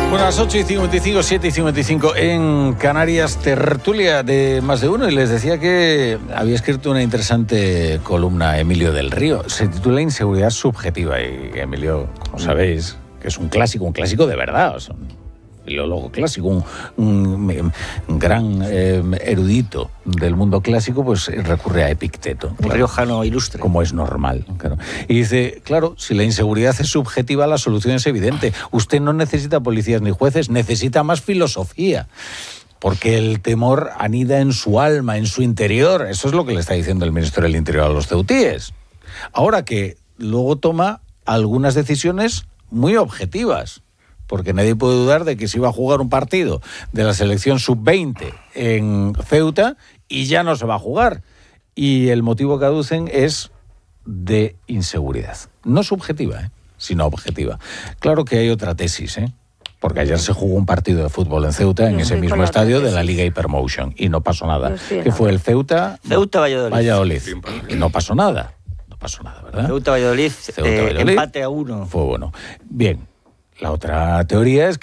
Bueno, a las 8:55, 7:55 en Canarias, tertulia de Más de Uno, y les decía que había escrito una interesante columna Emilio del Río. Se titula Inseguridad subjetiva, y Emilio, como sabéis, que es un clásico de verdad, o sea, un filólogo clásico, un gran erudito del mundo clásico, pues recurre a Epicteto. Un riojano ilustre. Como es normal, claro. Y dice, claro, si la inseguridad es subjetiva, la solución es evidente. Usted no necesita policías ni jueces, necesita más filosofía. Porque el temor anida en su alma, en su interior. Eso es lo que le está diciendo el ministro del Interior a los ceutíes. Ahora que luego toma algunas decisiones muy objetivas. Porque nadie puede dudar de que se iba a jugar un partido de la selección sub-20 en Ceuta y ya no se va a jugar. Y el motivo que aducen es de inseguridad. No subjetiva, sino objetiva. Claro que hay otra tesis, porque ayer se jugó un partido de fútbol en Ceuta, en ese mismo estadio de la Liga Hypermotion, y no pasó nada. Que fue el Ceuta-Valladolid. Y no pasó nada. No pasó nada, ¿verdad? Ceuta-Valladolid, empate a 1. Fue bueno. Bien, la otra teoría es